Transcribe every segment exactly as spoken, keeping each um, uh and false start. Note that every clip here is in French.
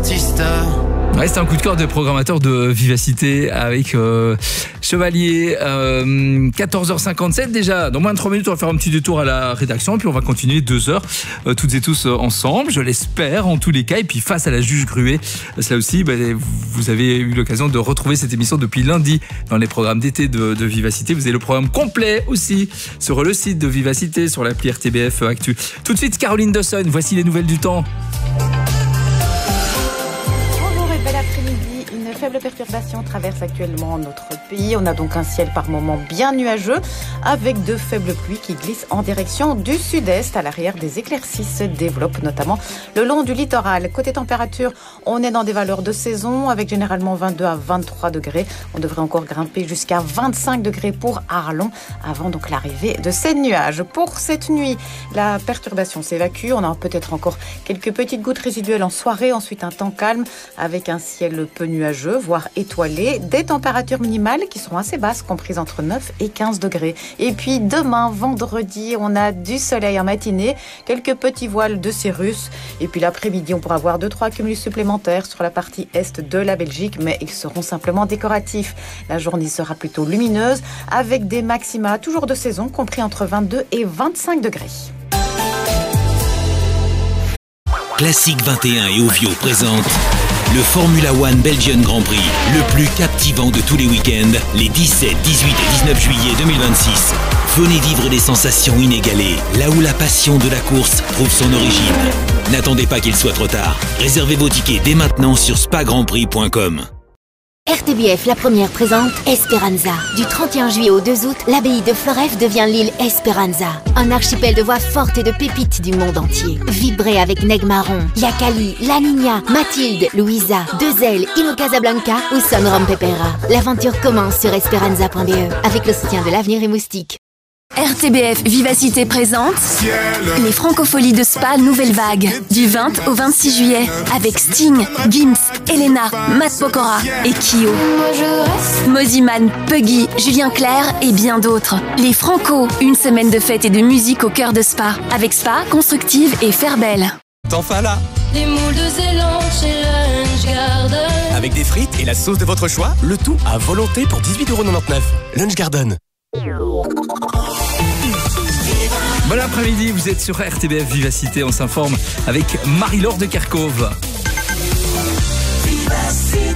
artiste. Ouais, c'est un coup de cœur de programmateur de Vivacité avec euh, Chevalier. Euh, quatorze heures cinquante-sept déjà. Dans moins de trois minutes, on va faire un petit détour à la rédaction et puis on va continuer deux heures euh, toutes et tous euh, ensemble. Je l'espère en tous les cas. Et puis face à la juge Gruet, ça aussi, bah, vous avez eu l'occasion de retrouver cette émission depuis lundi dans les programmes d'été de, de Vivacité. Vous avez le programme complet aussi sur le site de Vivacité, sur l'appli R T B F Actu. Tout de suite, Caroline Dawson. Voici les nouvelles du temps. Faible perturbation traverse actuellement notre pays. On a donc un ciel par moments bien nuageux avec de faibles pluies qui glissent en direction du sud-est. À l'arrière, des éclaircies se développent, notamment le long du littoral. Côté température, on est dans des valeurs de saison avec généralement vingt-deux à vingt-trois degrés. On devrait encore grimper jusqu'à vingt-cinq degrés pour Arlon avant donc l'arrivée de ces nuages. Pour cette nuit, la perturbation s'évacue. On a peut-être encore quelques petites gouttes résiduelles en soirée. Ensuite, un temps calme avec un ciel peu nuageux, voire étoilé, des températures minimales qui seront assez basses, comprises entre neuf et quinze degrés. Et puis demain, vendredi, on a du soleil en matinée, quelques petits voiles de cirrus. Et puis l'après-midi, on pourra avoir deux trois cumulus supplémentaires sur la partie est de la Belgique, mais ils seront simplement décoratifs. La journée sera plutôt lumineuse, avec des maxima toujours de saison, compris entre vingt-deux et vingt-cinq degrés. Classique vingt et un et Ovio présente le Formula One Belgian Grand Prix, le plus captivant de tous les week-ends, les dix-sept, dix-huit et dix-neuf juillet deux mille vingt-six. Venez vivre des sensations inégalées, là où la passion de la course trouve son origine. N'attendez pas qu'il soit trop tard. Réservez vos tickets dès maintenant sur spa grand prix point com. R T B F, la première, présente Esperanza. Du trente et un juillet au deux août, l'abbaye de Floreffe devient l'île Esperanza. Un archipel de voix fortes et de pépites du monde entier. Vibrez avec Neg Marron, Yakali, La Niña, Mathilde, Louisa, Deux Ailes, Ino Casablanca ou Son Rom Pepera. L'aventure commence sur esperanza point b e avec le soutien de l'Avenir et Moustique. R T B F Vivacité présente les Francopholies de Spa Nouvelle Vague du vingt au vingt-six juillet avec Sting, Gims, Elena, Matt Pokora et Kyo. Moziman, Puggy, Julien Clerc et bien d'autres. Les Franco, une semaine de fête et de musique au cœur de Spa avec Spa, Constructive et Fairbelle. Tanfala. Les moules de Zélande chez Lunch Garden. Avec des frites et la sauce de votre choix, le tout à volonté pour dix-huit euros quatre-vingt-dix-neuf. Lunch Garden. Bon après-midi, vous êtes sur R T B F Vivacité, on s'informe avec Marie-Laure de Kerkhove. Vivacité.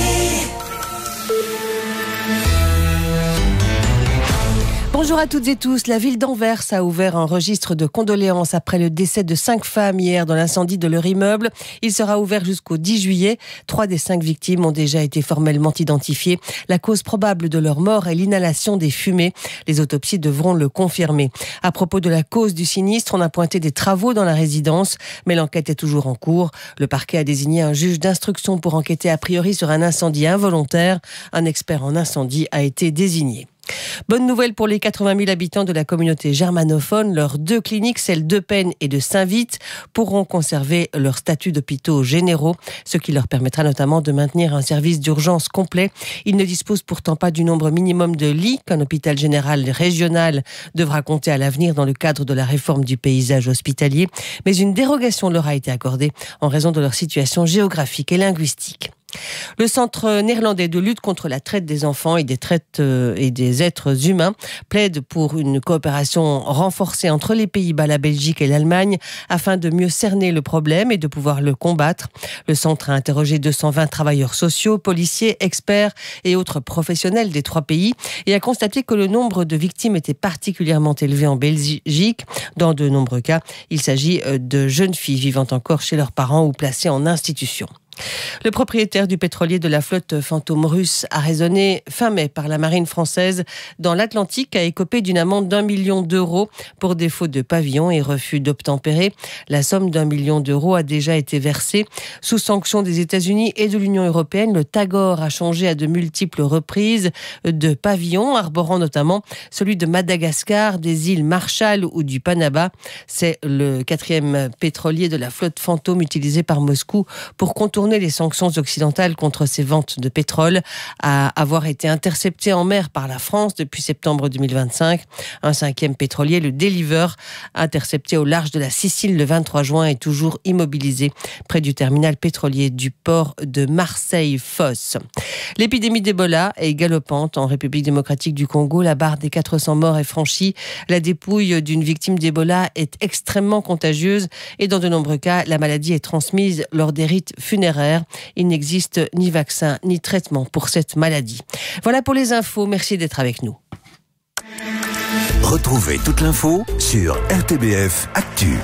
Bonjour à toutes et tous. La ville d'Anvers a ouvert un registre de condoléances après le décès de cinq femmes hier dans l'incendie de leur immeuble. Il sera ouvert jusqu'au dix juillet. Trois des cinq victimes ont déjà été formellement identifiées. La cause probable de leur mort est l'inhalation des fumées. Les autopsies devront le confirmer. À propos de la cause du sinistre, on a pointé des travaux dans la résidence, mais l'enquête est toujours en cours. Le parquet a désigné un juge d'instruction pour enquêter a priori sur un incendie involontaire. Un expert en incendie a été désigné. Bonne nouvelle pour les quatre-vingt mille habitants de la communauté germanophone. Leurs deux cliniques, celles d'Eupen et de Saint-Vith, pourront conserver leur statut d'hôpitaux généraux, ce qui leur permettra notamment de maintenir un service d'urgence complet. Ils ne disposent pourtant pas du nombre minimum de lits qu'un hôpital général régional devra compter à l'avenir dans le cadre de la réforme du paysage hospitalier, mais une dérogation leur a été accordée en raison de leur situation géographique et linguistique. Le Centre néerlandais de lutte contre la traite des enfants et des traites euh, et des êtres humains plaide pour une coopération renforcée entre les Pays-Bas, la Belgique et l'Allemagne afin de mieux cerner le problème et de pouvoir le combattre. Le centre a interrogé deux cent vingt travailleurs sociaux, policiers, experts et autres professionnels des trois pays et a constaté que le nombre de victimes était particulièrement élevé en Belgique. Dans de nombreux cas, il s'agit de jeunes filles vivant encore chez leurs parents ou placées en institution. Le propriétaire du pétrolier de la flotte fantôme russe, arraisonné fin mai par la marine française dans l'Atlantique, a écopé d'une amende d'un million d'euros pour défaut de pavillon et refus d'obtempérer. La somme d'un million d'euros a déjà été versée. Sous sanction des États-Unis et de l'Union européenne, le Tagore a changé à de multiples reprises de pavillon, arborant notamment celui de Madagascar, des îles Marshall ou du Panama. C'est le quatrième pétrolier de la flotte fantôme utilisé par Moscou pour contourner contourner les sanctions occidentales contre ses ventes de pétrole, à avoir été intercepté en mer par la France depuis septembre deux mille vingt-cinq. Un cinquième pétrolier, le Deliver, intercepté au large de la Sicile le vingt-trois juin, est toujours immobilisé près du terminal pétrolier du port de Marseille-Fos. L'épidémie d'Ebola est galopante en République démocratique du Congo. La barre des quatre cents morts est franchie. La dépouille d'une victime d'Ebola est extrêmement contagieuse et dans de nombreux cas, la maladie est transmise lors des rites funéraires. Il n'existe ni vaccin ni traitement pour cette maladie. Voilà pour les infos. Merci d'être avec nous. Retrouvez toute l'info sur R T B F Actu.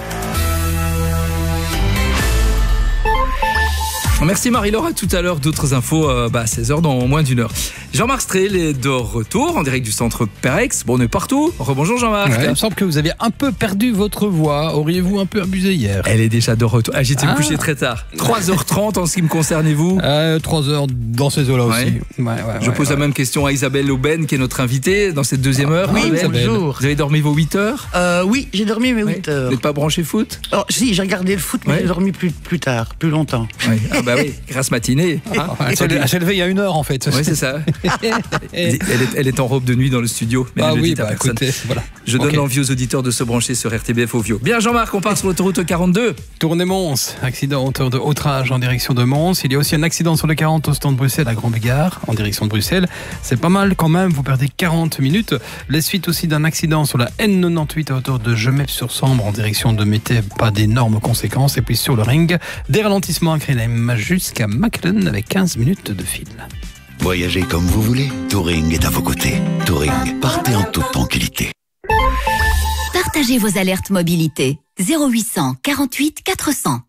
Merci Marie-Laure, à tout à l'heure, d'autres infos euh, bah, à seize heures dans moins d'une heure. Jean-Marc Strel est de retour en direct du centre Perex. Bon, on est partout. Rebonjour Jean-Marc. Ouais, il me semble que vous aviez un peu perdu votre voix. Auriez-vous un peu abusé hier? Elle est déjà de retour. Ah, j'étais ah. me coucher très tard. trois heures trente en ce qui me concerne, et vous? euh, trois heures dans ces eaux-là aussi. Ouais. Ouais, ouais, Je ouais, pose ouais. la même question à Isabelle Aubaine, qui est notre invitée dans cette deuxième heure. Oui, Isabelle, bonjour. Vous avez dormi vos huit heures? euh, Oui, j'ai dormi mes huit ouais. heures. Vous n'êtes pas branché foot? Oh, si, j'ai regardé le foot, mais ouais. j'ai dormi plus, plus tard, plus longtemps. Ouais. Ah bah oui, grâce matinée. Hein Elle s'est levée il y a une heure en fait. Oui, c'est ça. elle, est, elle est en robe de nuit dans le studio. Mais ah elle oui, le dit à bah, personne. écoutez, voilà. Je donne okay. l'envie aux auditeurs de se brancher sur R T B F Ovio. Bien Jean-Marc, on part sur l'autoroute quarante-deux. Tournée Mons, accident à hauteur de Autrage en direction de Mons. Il y a aussi un accident sur le quarante au stand de Bruxelles à Grand-Bégard en direction de Bruxelles. C'est pas mal quand même, vous perdez quarante minutes. Les suites aussi d'un accident sur la N quatre-vingt-dix-huit à hauteur de Gemep-sur-Sambre en direction de Mété, pas d'énormes conséquences. Et puis sur le ring, des ralentissements à Crenhem jusqu'à Maclen avec quinze minutes de fil. Voyagez comme vous voulez, Touring est à vos côtés. Touring, partez en toute tranquillité. Partagez vos alertes mobilité. zéro huit cent quarante-huit quatre cents.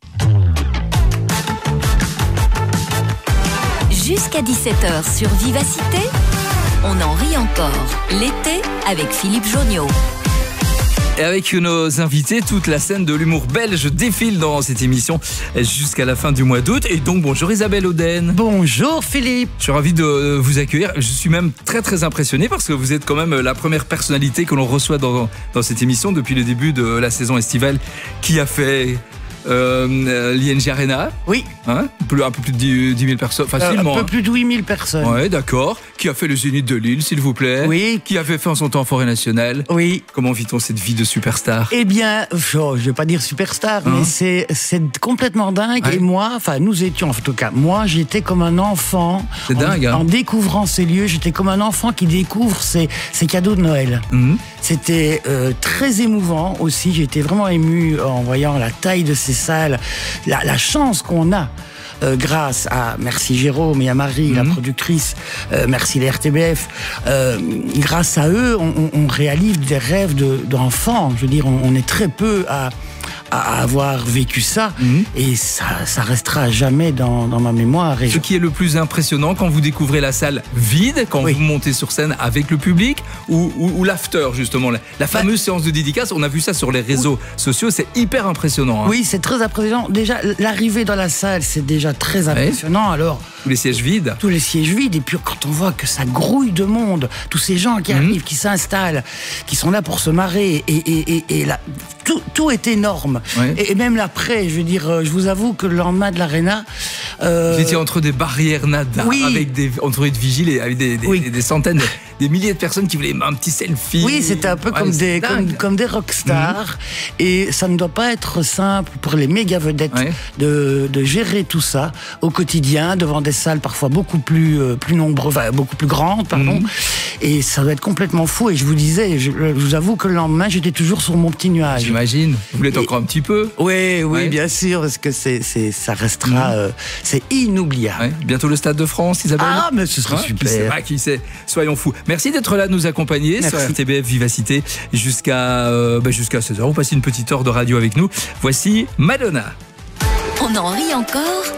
Jusqu'à dix-sept heures sur Vivacité, on en rit encore. L'été avec Philippe Jonniot. Et avec nos invités, toute la scène de l'humour belge défile dans cette émission jusqu'à la fin du mois d'août. Et donc, bonjour Isabelle Aubaine. Bonjour Philippe. Je suis ravi de vous accueillir. Je suis même très très impressionné parce que vous êtes quand même la première personnalité que l'on reçoit dans, dans cette émission depuis le début de la saison estivale qui a fait... Euh, l'I N G Arena. Oui. Hein, plus, un peu plus de dix mille personnes, facilement. Euh, un peu plus de huit mille personnes. Ouais, d'accord. Qui a fait le Zénith de Lille, s'il vous plaît. Oui. Qui avait fait en son temps Forêt Nationale. Oui. Comment vit-on cette vie de superstar? Eh bien, oh, je vais pas dire superstar, hein? mais c'est, c'est complètement dingue. Ouais. Et moi, enfin, nous étions, en tout cas, moi, j'étais comme un enfant. C'est en, dingue, hein? En découvrant ces lieux, j'étais comme un enfant qui découvre ses, ses cadeaux de Noël. Mmh. C'était euh, très émouvant aussi. J'étais vraiment ému en voyant la taille de ces salles. La, la chance qu'on a euh, grâce à, merci Jérôme et à Marie, mmh. la productrice, euh, merci les R T B F, euh, grâce à eux, on, on réalise des rêves de, d'enfants. Je veux dire, on, on est très peu à, à avoir vécu ça, mmh. et ça, ça restera jamais dans, dans ma mémoire. Et Ce je... qui est le plus impressionnant quand vous découvrez la salle vide, quand oui. vous montez sur scène avec le public, ou, ou, ou l'after justement, la, la fameuse bah, séance de dédicace, on a vu ça sur les réseaux oui. sociaux, c'est hyper impressionnant. Hein. Oui, c'est très impressionnant. Déjà, l'arrivée dans la salle, c'est déjà très impressionnant. Ouais. Alors, tous les sièges vides. Tous les sièges vides, et puis quand on voit que ça grouille de monde, tous ces gens qui mmh. arrivent, qui s'installent, qui sont là pour se marrer, et, et, et, et là, tout, tout est énorme. Ouais. Et même l'après, je veux dire, je vous avoue que le lendemain de l'Arena... Euh... Vous étiez entre des barrières nada, oui. avec des, entouré de vigiles et avec des, des, oui. des, des centaines, des milliers de personnes qui voulaient un petit selfie. Oui, c'était un peu ouais, comme, des, comme, comme des rockstars. Mmh. Et ça ne doit pas être simple pour les méga vedettes ouais. de, de gérer tout ça au quotidien, devant des salles parfois beaucoup plus, euh, plus nombreuses, enfin, beaucoup plus grandes, pardon. Mmh. Et ça doit être complètement fou. Et je vous disais, je, je vous avoue que le lendemain, j'étais toujours sur mon petit nuage. J'imagine. Vous l'êtes et... encore un petit peu. Oui, oui, ouais. bien sûr, parce que c'est, c'est, ça restera, mmh. euh, c'est inoubliable. Ouais. Bientôt le Stade de France, Isabelle. Ah, mais ce serait hein super. Qui sait, ah, qui sait. Soyons fous. Merci d'être là, de nous accompagner Merci. sur R T B F Vivacité jusqu'à, euh, bah, jusqu'à seize heures. Vous passez une petite heure de radio avec nous. Voici Madonna. On en rit encore